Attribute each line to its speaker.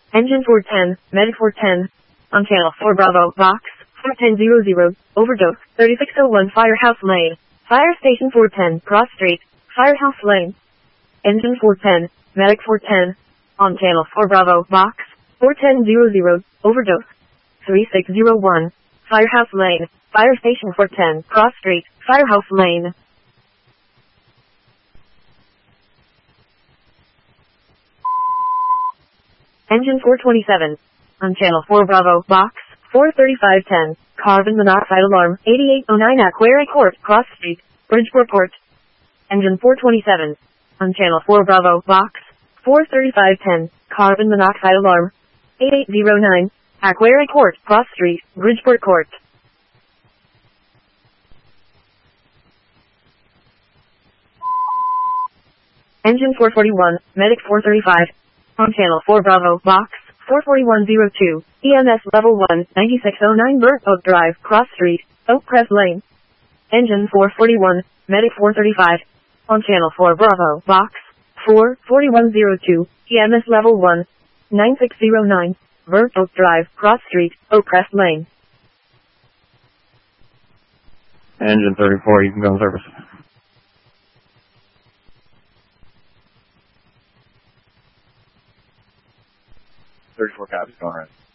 Speaker 1: Engine 410, Medic 410. On channel 4 Bravo, Box, 4100, overdose, 3601 Firehouse Lane. Fire Station 410, Cross Street, Firehouse Lane. Engine 410, Medic 410. On channel 4 Bravo, Box, 4100, overdose, 3601, Firehouse Lane. Fire Station 410, Cross Street, Firehouse Lane. Engine 427. On channel 4 Bravo, Box, 43510, carbon monoxide alarm, 8809 Aquaria Court, Cross Street, Bridgeport Port. Engine 427. On channel 4 Bravo, Box, 43510, carbon monoxide alarm, 8809, Aquaria Court, Cross Street, Bridgeport Court. Engine 441, Medic 435. On channel 4 Bravo, Box, 44102, EMS Level 1, 9609 Burnt Oak Drive, Cross Street, Oak Crest Lane. Engine 441, Medic 435. On channel 4 Bravo, Box, 44102, EMS Level 1, 9609, Burnt Oak Drive, Cross Street, Oak Crest Lane.
Speaker 2: Engine 34, you can go on service. 34 copies, going right.